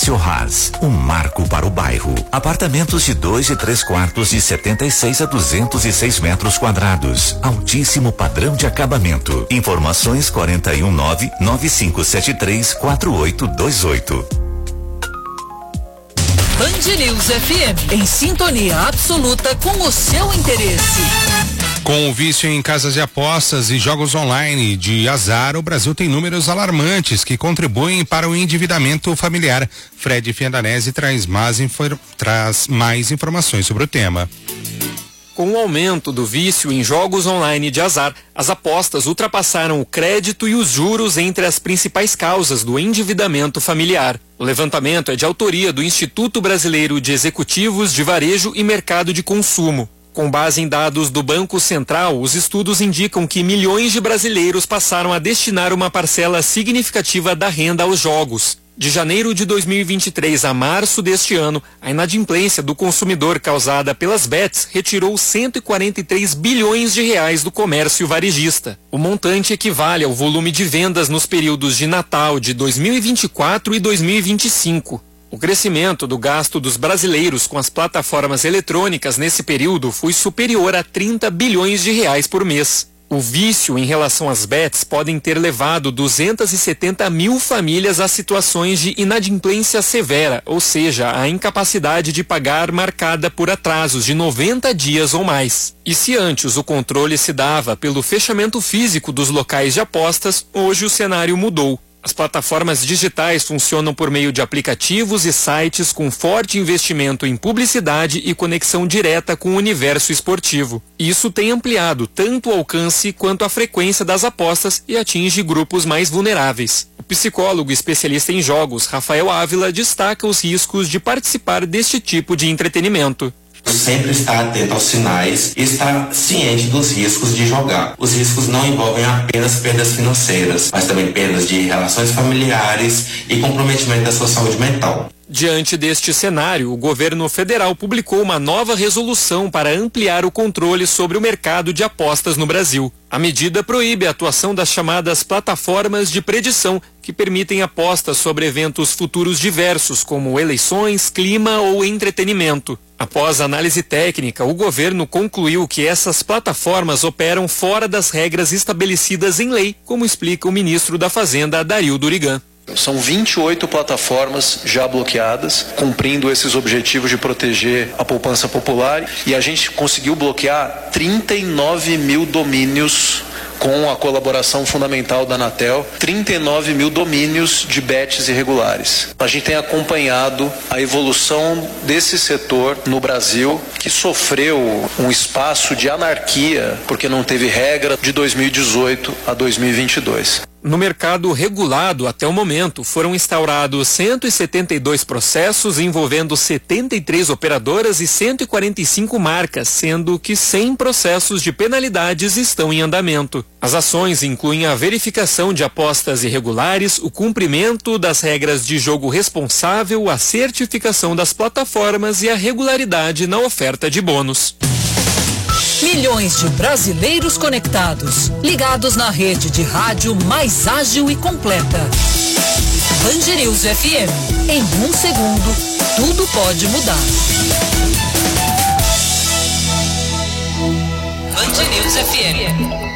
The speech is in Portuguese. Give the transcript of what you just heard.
Edifício Haas, um marco para o bairro. Apartamentos de 2 e 3 quartos de 76 a 206 metros quadrados. Altíssimo padrão de acabamento. Informações 419-9573-4828. Band News FM, em sintonia absoluta com o seu interesse. Com o vício em casas de apostas e jogos online de azar, o Brasil tem números alarmantes que contribuem para o endividamento familiar. Fred Fiandanese traz mais informações sobre o tema. Com o aumento do vício em jogos online de azar, as apostas ultrapassaram o crédito e os juros entre as principais causas do endividamento familiar. O levantamento é de autoria do Instituto Brasileiro de Executivos de Varejo e Mercado de Consumo. Com base em dados do Banco Central, os estudos indicam que milhões de brasileiros passaram a destinar uma parcela significativa da renda aos jogos. De janeiro de 2023 a março deste ano, a inadimplência do consumidor causada pelas bets retirou 143 bilhões de reais do comércio varejista. O montante equivale ao volume de vendas nos períodos de Natal de 2024 e 2025. O crescimento do gasto dos brasileiros com as plataformas eletrônicas nesse período foi superior a 30 bilhões de reais por mês. O vício em relação às bets podem ter levado 270 mil famílias a situações de inadimplência severa, ou seja, a incapacidade de pagar marcada por atrasos de 90 dias ou mais. E se antes o controle se dava pelo fechamento físico dos locais de apostas, hoje o cenário mudou. As plataformas digitais funcionam por meio de aplicativos e sites com forte investimento em publicidade e conexão direta com o universo esportivo. Isso tem ampliado tanto o alcance quanto a frequência das apostas e atinge grupos mais vulneráveis. O psicólogo especialista em jogos, Rafael Ávila, destaca os riscos de participar deste tipo de entretenimento. Sempre estar atento aos sinais e estar ciente dos riscos de jogar. Os riscos não envolvem apenas perdas financeiras, mas também perdas de relações familiares e comprometimento da sua saúde mental. Diante deste cenário, o governo federal publicou uma nova resolução para ampliar o controle sobre o mercado de apostas no Brasil. A medida proíbe a atuação das chamadas plataformas de predição, que permitem apostas sobre eventos futuros diversos, como eleições, clima ou entretenimento. Após análise técnica, o governo concluiu que essas plataformas operam fora das regras estabelecidas em lei, como explica o ministro da Fazenda, Dario Durigan. São 28 plataformas já bloqueadas, cumprindo esses objetivos de proteger a poupança popular, e a gente conseguiu bloquear 39 mil domínios com a colaboração fundamental da Anatel, 39 mil domínios de bets irregulares. A gente tem acompanhado a evolução desse setor no Brasil, que sofreu um espaço de anarquia, porque não teve regra de 2018 a 2022. No mercado regulado, até o momento, foram instaurados 172 processos envolvendo 73 operadoras e 145 marcas, sendo que 100 processos de penalidades estão em andamento. As ações incluem a verificação de apostas irregulares, o cumprimento das regras de jogo responsável, a certificação das plataformas e a regularidade na oferta de bônus. Milhões de brasileiros conectados, ligados na rede de rádio mais ágil e completa. Band News FM. Em 1 segundo, tudo pode mudar. Band News FM.